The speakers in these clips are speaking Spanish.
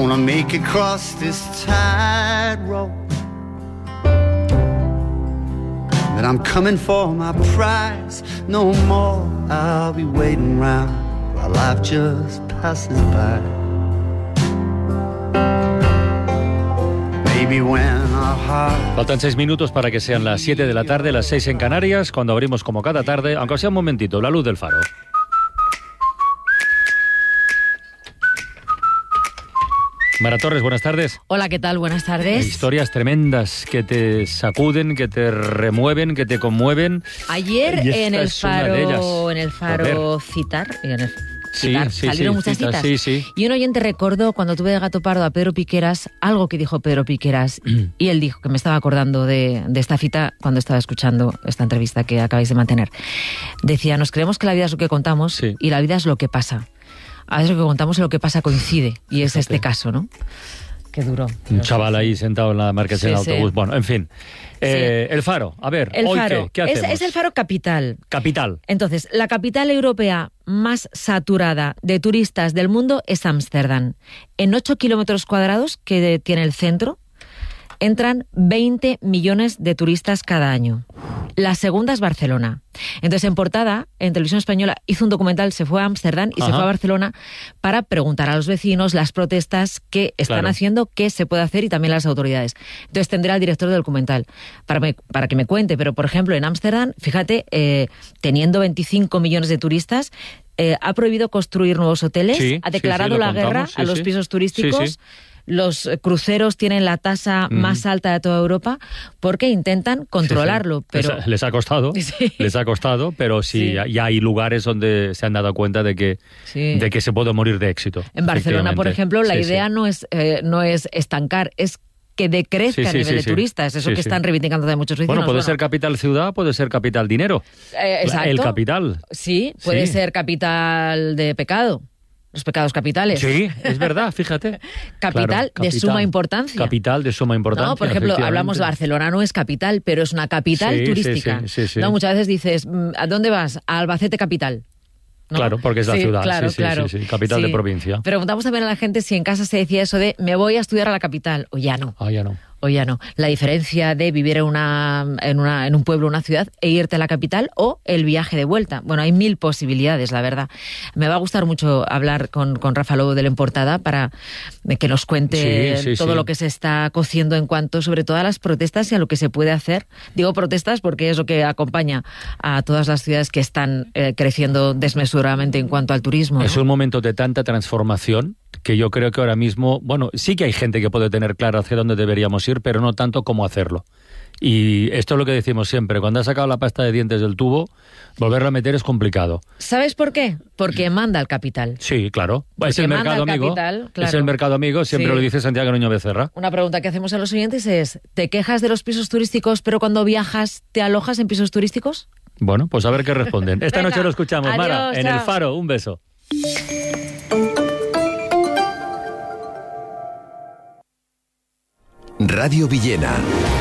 Gonna make it across this tightrope. But I'm coming for my prize. No more I'll be waiting round while life just passes by. Maybe when our heart... Faltan 6 minutos para que sean las 7 de la tarde, las 6 en Canarias, cuando abrimos como cada tarde, aunque sea un momentito, la luz del faro. Mara Torres, buenas tardes. Hola, ¿qué tal? Buenas tardes. Historias tremendas que te sacuden, que te remueven, que te conmueven. Ayer en el Faro Citar, salieron muchas citas. Sí. Y un oyente recordó cuando tuve de gato pardo a Pedro Piqueras, algo que dijo Pedro Piqueras, y él dijo que me estaba acordando de esta cita cuando estaba escuchando esta entrevista que acabáis de mantener. Decía, nos creemos que la vida es lo que contamos y la vida es lo que pasa. A veces lo que contamos y lo que pasa coincide, y es este caso, ¿no? Qué duro. Un chaval ahí sentado en la marquesina del autobús. Bueno, en fin. El Faro, a ver, el hoy Faro. ¿qué hacemos? Es el Faro capital. Capital. Entonces, la capital europea más saturada de turistas del mundo es Ámsterdam. En 8 kilómetros cuadrados que tiene el centro, entran 20 millones de turistas cada año. La segunda es Barcelona. Entonces, en portada, en Televisión Española, hizo un documental, se fue a Ámsterdam y se fue a Barcelona para preguntar a los vecinos las protestas que están haciendo, qué se puede hacer y también las autoridades. Entonces, tendrá al director del documental para que me cuente. Pero, por ejemplo, en Ámsterdam, fíjate, teniendo 25 millones de turistas, ha prohibido construir nuevos hoteles, ha declarado la guerra a los pisos turísticos. Sí. Los cruceros tienen la tasa más alta de toda Europa porque intentan controlarlo. Pero les ha costado, pero ya hay lugares donde se han dado cuenta de que se puede morir de éxito. En Barcelona, por ejemplo, la idea no es estancar, es que decrezca a nivel de turistas, eso que están reivindicando de muchos vecinos. Bueno, puede ser capital ciudad, puede ser capital dinero. Exacto. El capital. Sí, puede ser capital de pecado. Los pecados capitales. Sí, es verdad, fíjate. Capital de suma importancia. Capital de suma importancia. No, por ejemplo, hablamos de Barcelona, no es capital, pero es una capital turística. Sí. No, muchas veces dices, ¿a dónde vas? A Albacete capital. ¿No? Claro, porque es la ciudad. Claro. Capital de provincia. Preguntamos también a la gente si en casa se decía eso de me voy a estudiar a la capital, o ya no. O ya no. La diferencia de vivir en un pueblo, una ciudad, e irte a la capital o el viaje de vuelta. Bueno, hay 1000 posibilidades, la verdad. Me va a gustar mucho hablar con Rafa Lobo de la En Portada para que nos cuente todo lo que se está cociendo en cuanto, sobre todo, a las protestas y a lo que se puede hacer. Digo protestas porque es lo que acompaña a todas las ciudades que están creciendo desmesuradamente en cuanto al turismo, ¿no? Es un momento de tanta transformación que yo creo que ahora mismo, bueno, sí que hay gente que puede tener claro hacia dónde deberíamos ir, pero no tanto cómo hacerlo. Y esto es lo que decimos siempre, cuando has sacado la pasta de dientes del tubo, volverla a meter es complicado. ¿Sabes por qué? Porque manda el capital. Sí, claro. Es el mercado amigo. Es el mercado amigo, siempre lo dice Santiago Nuño Becerra. Una pregunta que hacemos a los oyentes es, ¿te quejas de los pisos turísticos, pero cuando viajas te alojas en pisos turísticos? Bueno, pues a ver qué responden. Esta noche lo escuchamos. Adiós, Mara, en El Faro. Un beso. Radio Villena.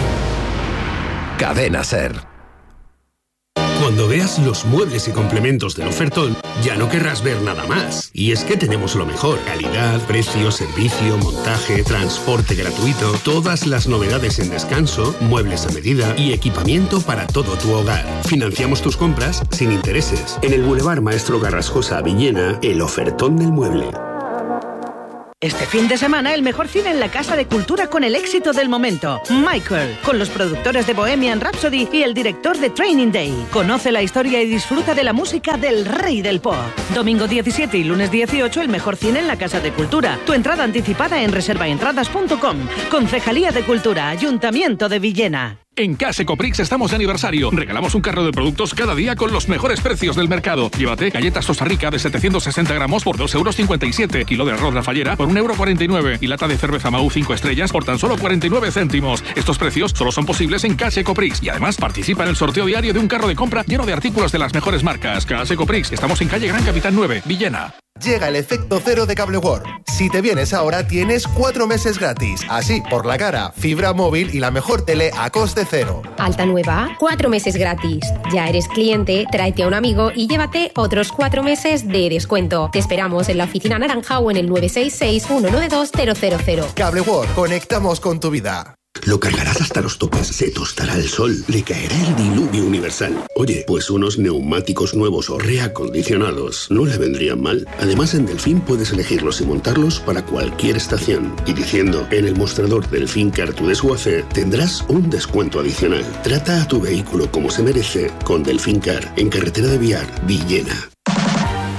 Cadena SER. Cuando veas los muebles y complementos del ofertón, ya no querrás ver nada más. Y es que tenemos lo mejor: calidad, precio, servicio, montaje, transporte gratuito, todas las novedades en descanso, muebles a medida y equipamiento para todo tu hogar. Financiamos tus compras sin intereses. En el Boulevard Maestro Garrascosa, Villena, el ofertón del mueble. Este fin de semana, el mejor cine en la Casa de Cultura con el éxito del momento. Michael, con los productores de Bohemian Rhapsody y el director de Training Day. Conoce la historia y disfruta de la música del rey del pop. Domingo 17 y lunes 18, el mejor cine en la Casa de Cultura. Tu entrada anticipada en reservaentradas.com. Concejalía de Cultura, Ayuntamiento de Villena. En Case Coprix estamos de aniversario. Regalamos un carro de productos cada día con los mejores precios del mercado. Llévate galletas Costa Rica de 760 gramos por 2,57 €. Kilo de arroz La Fallera por 1,49 €. Y lata de cerveza Mau 5 estrellas por tan solo 49 céntimos. Estos precios solo son posibles en Case Coprix. Y además participa en el sorteo diario de un carro de compra lleno de artículos de las mejores marcas. Case Coprix. Estamos en calle Gran Capitán 9, Villena. Llega el efecto cero de Cable World. Si te vienes ahora, tienes 4 meses gratis. Así, por la cara, fibra móvil y la mejor tele a coste cero. Alta nueva, 4 meses gratis. Ya eres cliente, tráete a un amigo y llévate otros 4 meses de descuento. Te esperamos en la oficina naranja o en el 966-192-000. Cable World, conectamos con tu vida. Lo cargarás hasta los topes, se tostará el sol, le caerá el diluvio universal. Oye, pues unos neumáticos nuevos o reacondicionados no le vendrían mal. Además, en Delfín puedes elegirlos y montarlos para cualquier estación. Y diciendo, en el mostrador Delfín Car to Desguace, tendrás un descuento adicional. Trata a tu vehículo como se merece con Delfín Car, en carretera de Biar, Villena.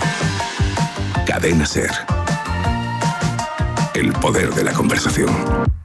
Cadena SER. El poder de la conversación.